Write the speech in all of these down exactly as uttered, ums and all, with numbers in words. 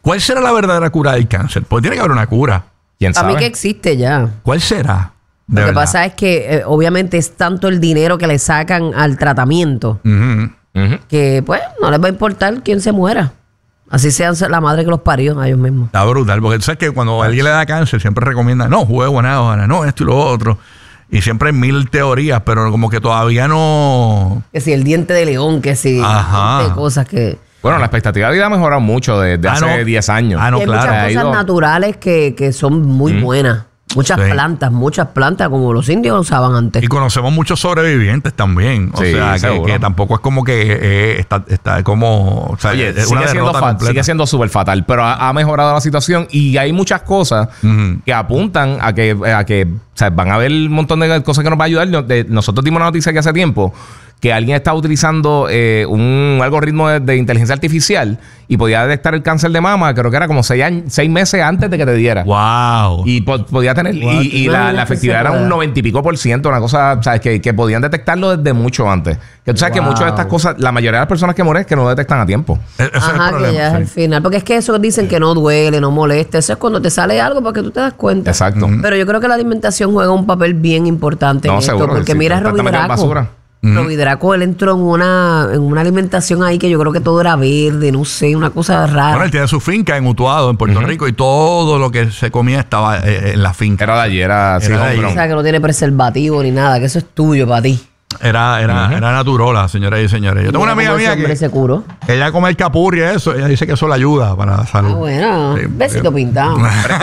¿Cuál será la verdadera cura del cáncer? Pues tiene que haber una cura. ¿Quién sabe? A mí que existe ya. ¿Cuál será? Lo que verdad? pasa es que eh, obviamente es tanto el dinero que le sacan al tratamiento Uh-huh. Uh-huh. que pues no les va a importar quién se muera. Así sea la madre que los parió a ellos mismos. Está brutal, porque tú sabes que cuando a alguien le da cáncer siempre recomiendan, no, juegue guanábana, no, esto y lo otro. Y siempre hay mil teorías, pero como que todavía no... Que si el diente de león, que si Ajá. de cosas que... Bueno, la expectativa de vida ha mejorado mucho desde Ah, hace no. diez años. Ah, no, Y hay claro. muchas Ha cosas ido- naturales que, que son muy buenas. Muchas Sí. plantas, muchas plantas como los indios usaban antes. Y conocemos muchos sobrevivientes también. O Sí, sea, que, seguro. que tampoco es como que eh, está, está como... O sea, Oye, es sigue siendo, derrota fa- completa. sigue siendo súper fatal, pero ha, ha mejorado la situación y hay muchas cosas Ujú. que apuntan a que, a que o sea, van a haber un montón de cosas que nos va a ayudar. Nos- de- Nosotros dimos una noticia que hace tiempo que alguien estaba utilizando eh, un algoritmo de, de inteligencia artificial y podía detectar el cáncer de mama, creo que era como seis, años- seis meses antes de que te diera. ¡Wow! Y po- podía tener, y, y la, Imagínate la efectividad se era un pueda. noventa y pico por ciento, una cosa, ¿sabes? Que, que podían detectarlo desde mucho antes. Que tú sabes que Wow. muchas de estas cosas, la mayoría de las personas que mueren es que no detectan a tiempo. E- ese es el Ajá, que problema, ya es sí. el final. Porque es que eso dicen que no duele, no molesta. Eso es cuando te sale algo para que tú te das cuenta. Exacto. Pero yo creo que la alimentación juega un papel bien importante No, en esto. seguro que Porque sí, mira a está Robbie metido en Draco. basura. Robbie Draco, él entró en una, en una alimentación ahí que yo creo que todo era verde, no sé, una cosa rara. Bueno, él tiene su finca en Utuado, en Puerto Rico, y todo lo que se comía estaba eh, en la finca. Era de ayer, era así, Era de homegrown. O sea, que no tiene preservativo ni nada, que eso es tuyo para ti. Era, era, era naturola, señoras y señores. Yo tengo una Mira amiga cómo ese mía hombre que, se curó. que ella come el capurri y eso. Ella dice que eso le ayuda para la salud. Ah, bueno. Sí, Besito sí. pintado.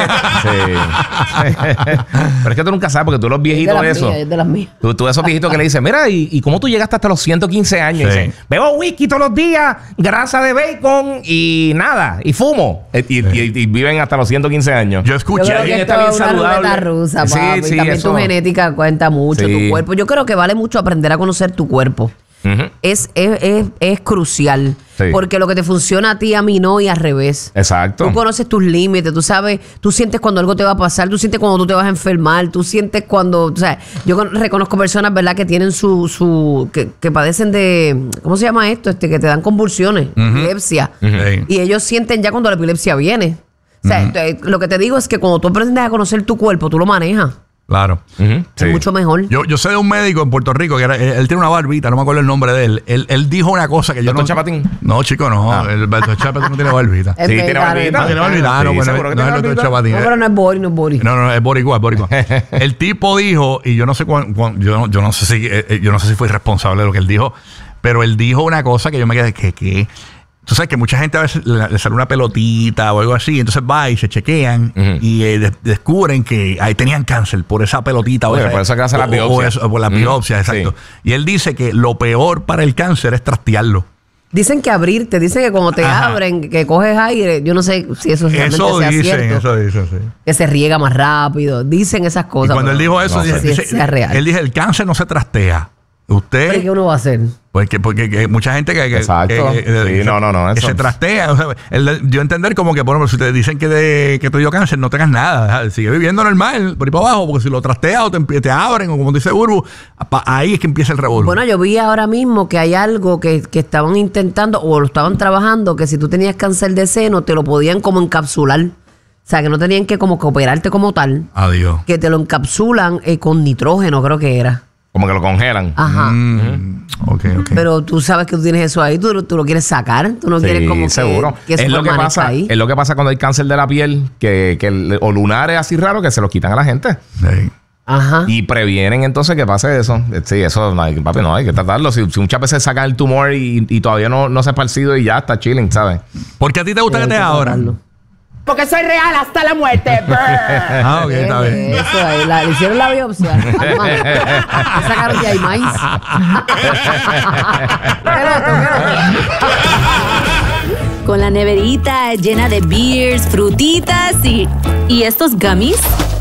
Sí. Pero es que tú nunca sabes, porque tú los Es de viejitos las eso. mías, es de las mías. Tú, tú esos viejitos que le dices, mira, ¿y, y cómo tú llegaste hasta los ciento quince años? Sí. Y dice, bebo whisky todos los días, grasa de bacon y nada, y fumo. Eh, Y, y- y viven hasta los ciento quince años. Yo Yo escuché. creo alguien que está esto bien es una saludable. ruleta rusa, Sí, papi. sí, También eso. tu genética cuenta mucho, Sí. tu cuerpo. Yo creo que vale mucho aprender a conocer tu cuerpo. Ujú. Es, es, es, es crucial. Sí. Porque lo que te funciona a ti, a mí no, y al revés. Exacto. Tú conoces tus límites, tú sabes, tú sientes cuando algo te va a pasar, tú sientes cuando tú te vas a enfermar, tú sientes cuando, o sea, yo con- reconozco personas, ¿verdad?, que tienen su, su, que, que padecen de, ¿cómo se llama esto? Este, que te dan convulsiones, epilepsia. Sí. Y ellos sienten ya cuando la epilepsia viene. O sea, entonces, lo que te digo es que cuando tú aprendes a conocer tu cuerpo, tú lo manejas. Claro. Ujú, sí. Es mucho mejor. Yo, yo sé de un médico en Puerto Rico que era, él, él tiene una barbita, no me acuerdo el nombre de él. Él, él dijo una cosa que yo ¿Doctor no. Chapatín? No, chico, no. Ah. El doctor Chapatín no tiene barbita. Es Sí, tiene vegano, barbita. es No tiene barbita. Ah, no, Sí, pues no, seguro que no es tiene el doctor barbita. Chapatín. No, pero no es Boris, no es Boris. No, no, es boricua, es boricua. El tipo dijo, y yo no sé cuán, cuán- yo, no, yo no sé si eh, eh, yo no sé si fue responsable de lo que él dijo, pero él dijo una cosa que yo me quedé que, que tú sabes que mucha gente a veces le, le sale una pelotita o algo así, entonces va y se chequean Ujú. y eh, de- descubren que ahí tenían cáncer por esa pelotita. Oye, esa- por eso que hacen las o- biopsias. O, eso, o por las Ujú. biopsias, exacto. Sí. Y él dice que lo peor para el cáncer es trastearlo. Dicen que abrirte, dicen que cuando te Ajá. abren, que coges aire, yo no sé si eso realmente Eso sea dicen, cierto. eso dicen, sí. Que se riega más rápido. Dicen esas Y cosas. cuando él pero dijo eso, no dice- sé si dice- sea real. él dice, el cáncer no se trastea. Usted... ¿Pero qué uno va a hacer? Porque, porque que mucha gente que, que, Exacto. que- que- Sí, no, no, no, que eso- se trastea. O sea, el- yo entender como que, por ejemplo, si te dicen que, de- que te dio cáncer, no tengas nada. Deja- Sigue viviendo normal, por ahí para abajo, porque si lo trasteas o te, empie- te abren, o como dice Burbu, pa- ahí es que empieza el revolver. Bueno, yo vi ahora mismo que hay algo que, que estaban intentando o lo estaban trabajando, que si tú tenías cáncer de seno, te lo podían como encapsular. O sea, que no tenían que como que operarte como tal. Adiós. Que te lo encapsulan eh, con nitrógeno, creo que era. Como que lo congelan. Ajá. Mm, ok, ok. Pero tú sabes que tú tienes eso ahí, tú, tú lo quieres sacar, tú no Sí, quieres como que, seguro. que eso es, lo que permanezca pasa, ahí. es lo que pasa cuando hay cáncer de la piel, que, que el- o lunares así raros que se los quitan a la gente. Sí. Ajá. Y previenen entonces que pase eso. Sí, eso, no hay- papi, no hay que tratarlo. Si, si muchas veces sacan el tumor y, y todavía no, no se ha esparcido y ya está chilling, ¿sabes? ¿Por qué a ti te gusta Hay que te que abran? tratarlo. Porque soy real hasta la muerte. Ah, ok, está Eh, bien. Eso, ahí, la- le hicieron la biopsia. Al man. Le sacaron ya hay maíz. ¿Qué loco, qué loco? Con la neverita llena de beers, frutitas y... ¿Y estos gummies?